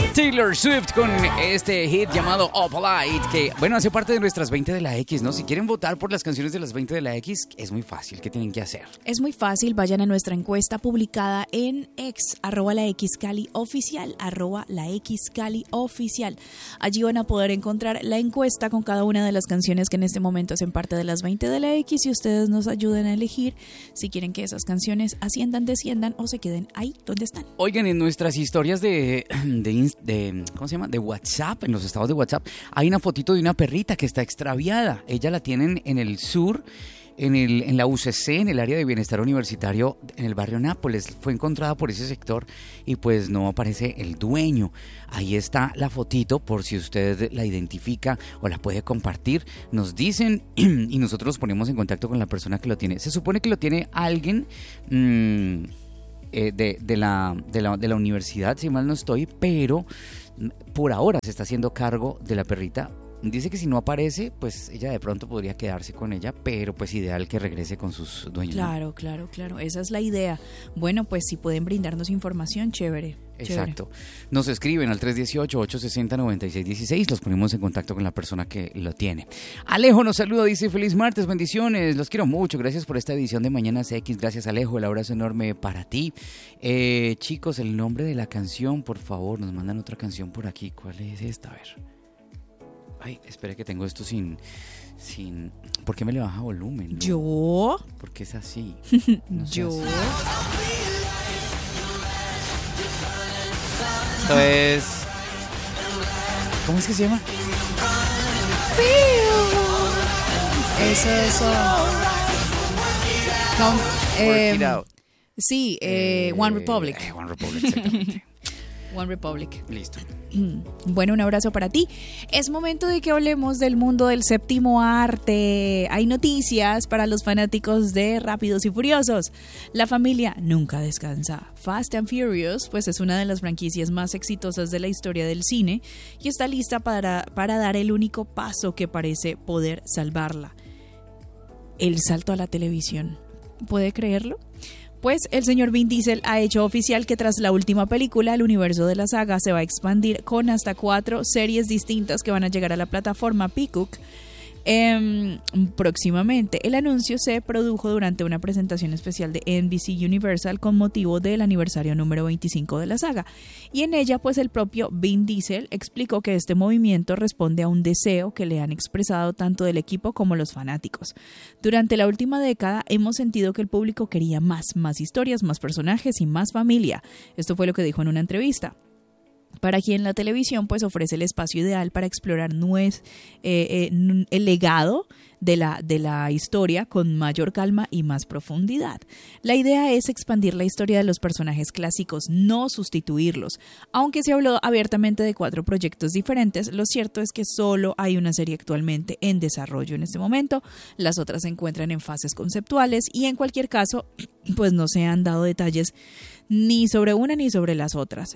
Taylor Swift con este hit llamado Opalite, que bueno, hace parte de nuestras 20 de la X, ¿no? Si quieren votar por las canciones de las 20 de la X, es muy fácil. ¿Qué tienen que hacer? Es muy fácil, vayan a nuestra encuesta publicada en X, @laxcalioficial, @laxcalioficial. Allí van a poder encontrar la encuesta con cada una de las canciones que en este momento hacen parte de las 20 de la X y ustedes nos ayuden a elegir si quieren que esas canciones asciendan, desciendan o se queden ahí donde están. Oigan, en nuestras historias de ¿cómo se llama? De WhatsApp, en los estados de WhatsApp, hay una fotito de una perrita que está extraviada. Ella la tienen en el sur, en la UCC, en el área de bienestar universitario, en el barrio Nápoles. Fue encontrada por ese sector y pues no aparece el dueño. Ahí está la fotito, por si usted la identifica o la puede compartir. Nos dicen y nosotros nos ponemos en contacto con la persona que lo tiene. Se supone que lo tiene alguien de la universidad, si mal no estoy, pero por ahora se está haciendo cargo de la perrita. Dice que si no aparece, pues ella de pronto podría quedarse con ella, pero pues ideal que regrese con sus dueños. Claro, esa es la idea. Bueno, pues si pueden brindarnos información, chévere. Exacto. Nos escriben al 318-860-9616, los ponemos en contacto con la persona que lo tiene. Alejo nos saluda, dice feliz martes, bendiciones, los quiero mucho, gracias por esta edición de Mañanas X, gracias Alejo, el abrazo enorme para ti. Chicos, el nombre de la canción, por favor, nos mandan otra canción por aquí. ¿Cuál es esta? A ver. Ay, espera que tengo esto sin... ¿Por qué me le baja volumen? ¿No? ¿Yo? Porque es así. No ¿yo? Así. Esto es... ¿Cómo es que se llama? Eso es... sí, One Republic. One Republic, exactamente. One Republic. Listo. Bueno, un abrazo para ti. Es momento de que hablemos del mundo del séptimo arte. Hay noticias para los fanáticos de Rápidos y Furiosos. La familia nunca descansa. Fast and Furious, pues es una de las franquicias más exitosas de la historia del cine y está lista para dar el único paso que parece poder salvarla. El salto a la televisión. ¿Puede creerlo? Pues el señor Vin Diesel ha hecho oficial que tras la última película, el universo de la saga se va a expandir con hasta 4 series distintas que van a llegar a la plataforma Peacock próximamente. El anuncio se produjo durante una presentación especial de NBC Universal con motivo del aniversario número 25 de la saga. Y en ella, pues el propio Vin Diesel explicó que este movimiento responde a un deseo que le han expresado tanto del equipo como los fanáticos. Durante la última década hemos sentido que el público quería más historias, más personajes y más familia. Esto fue lo que dijo en una entrevista. Para quien la televisión pues ofrece el espacio ideal para explorar el legado de la historia con mayor calma y más profundidad. La idea es expandir la historia de los personajes clásicos, no sustituirlos. Aunque se habló abiertamente de 4 proyectos diferentes, lo cierto es que solo hay una serie actualmente en desarrollo en este momento. Las otras se encuentran en fases conceptuales y en cualquier caso pues no se han dado detalles ni sobre una ni sobre las otras.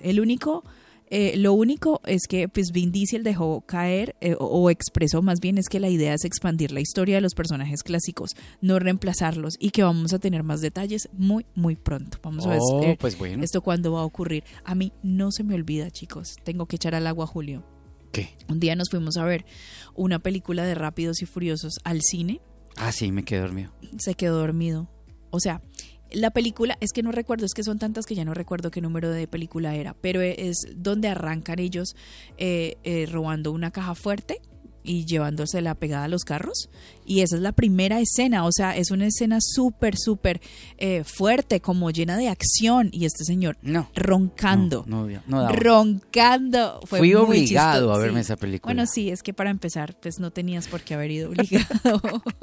Lo único es que pues, Vin Diesel dejó caer o expresó más bien es que la idea es expandir la historia de los personajes clásicos, no reemplazarlos y que vamos a tener más detalles muy muy pronto. Vamos a ver pues bueno. Esto cuándo va a ocurrir. A mí no se me olvida, chicos, tengo que echar al agua a Julio. ¿Qué? Un día nos fuimos a ver una película de Rápidos y Furiosos al cine. Ah, sí, me quedé dormido. Se quedó dormido. O sea... La película, es que no recuerdo, es que son tantas que ya no recuerdo qué número de película era, pero es donde arrancan ellos robando una caja fuerte y llevándosela pegada a los carros, y esa es la primera escena, o sea, es una escena súper fuerte, como llena de acción, y este señor roncando, roncando, fue Fui muy obligado chistoso, a verme sí. esa película. Bueno, sí, es que para empezar, pues no tenías por qué haber ido obligado.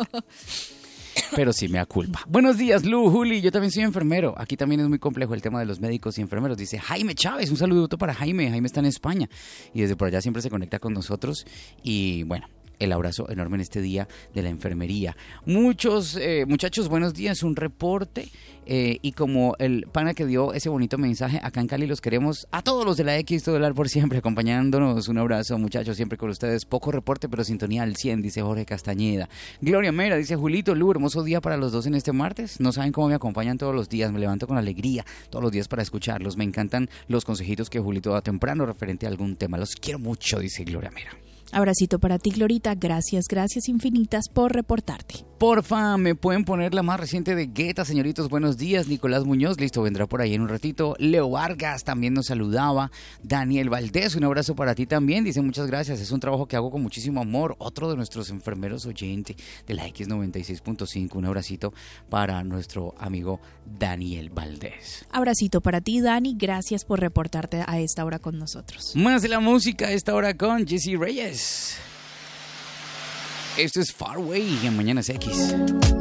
Pero sí me da culpa. Buenos días, Lu, Juli, yo también soy enfermero. Aquí también es muy complejo el tema de los médicos y enfermeros. Dice Jaime Chávez, un saludo para Jaime. Jaime está en España y desde por allá siempre se conecta con nosotros. Y bueno, el abrazo enorme en este día de la enfermería. Muchos muchachos, buenos días, un reporte. Y como el pana que dio ese bonito mensaje, acá en Cali los queremos a todos los de la X, todo el ar por siempre, acompañándonos. Un abrazo, muchachos, siempre con ustedes. Poco reporte, pero sintonía al 100, dice Jorge Castañeda. Gloria Mera, dice Julito, Lu, hermoso día para los dos en este martes. No saben cómo me acompañan todos los días, me levanto con alegría todos los días para escucharlos. Me encantan los consejitos que Julito da temprano referente a algún tema. Los quiero mucho, dice Gloria Mera. Abracito para ti, Glorita. Gracias infinitas por reportarte. Porfa, ¿me pueden poner la más reciente de Guetta, señoritos? Buenos días. Nicolás Muñoz, listo, vendrá por ahí en un ratito. Leo Vargas también nos saludaba. Daniel Valdés, un abrazo para ti también. Dice, muchas gracias. Es un trabajo que hago con muchísimo amor. Otro de nuestros enfermeros oyentes de la X96.5. Un abracito para nuestro amigo Daniel Valdés. Abracito para ti, Dani. Gracias por reportarte a esta hora con nosotros. Más de la música a esta hora con Jesse Reyes. Esto es Far Away en Mañanas X.